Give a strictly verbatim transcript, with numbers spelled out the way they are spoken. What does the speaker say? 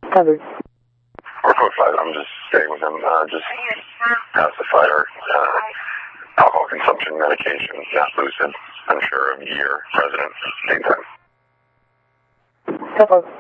Covered. Or code five, I'm just staying with him. Uh, just pacifier, uh, alcohol consumption, medication, not lucid, unsure of year, resident, daytime. Covered.